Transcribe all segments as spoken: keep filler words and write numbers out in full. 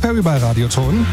Perry bei Radioton.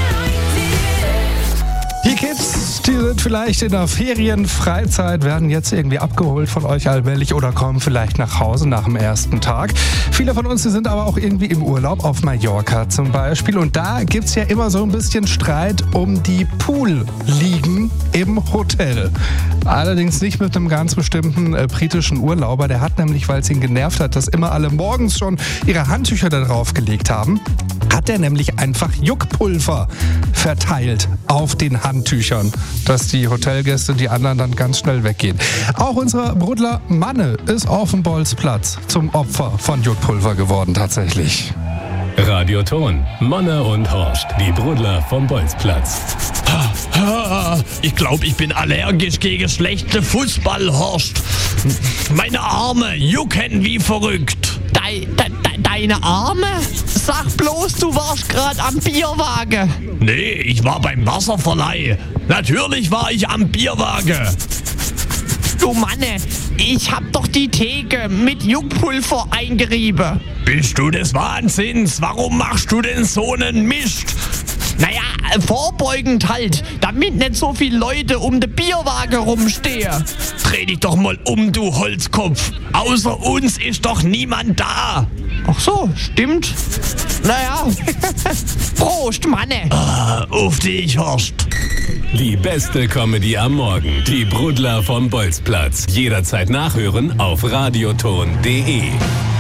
Die Kids, die sind vielleicht in der Ferienfreizeit, werden jetzt irgendwie abgeholt von euch allmählich oder kommen vielleicht nach Hause nach dem ersten Tag. Viele von uns, die sind aber auch irgendwie im Urlaub, auf Mallorca zum Beispiel. Und da gibt's ja immer so ein bisschen Streit um die Poolliegen im Hotel. Allerdings nicht mit einem ganz bestimmten äh, britischen Urlauber. Der hat nämlich, weil es ihn genervt hat, dass immer alle morgens schon ihre Handtücher da drauf gelegt haben, hat er nämlich einfach Juckpulver verteilt auf den Handtüchern, dass die Hotelgäste, die anderen dann ganz schnell weggehen. Auch unser Brudler Manne ist auf dem Bolzplatz zum Opfer von Juckpulver geworden tatsächlich. Radioton, Manne und Horst, die Brudler vom Bolzplatz. Ich glaube, ich bin allergisch gegen schlechte Fußball, Horst. Meine Arme jucken wie verrückt. Dei, de, de, deine Arme? Sag bloß, du warst gerade am Bierwagen. Nee, ich war beim Wasserverleih. Natürlich war ich am Bierwagen. Du Manne, ich hab doch die Theke mit Juckpulver eingerieben. Bist du des Wahnsinns? Warum machst du denn so einen Mist? Naja, vorbeugend halt, damit nicht so viele Leute um den Bierwagen rumstehen. Dreh dich doch mal um, du Holzkopf. Außer uns ist doch niemand da. Ach so, stimmt. Naja, Prost, Manne. Ah, auf dich, Horst. Die beste Comedy am Morgen. Die Brudler vom Bolzplatz. Jederzeit nachhören auf radioton punkt de.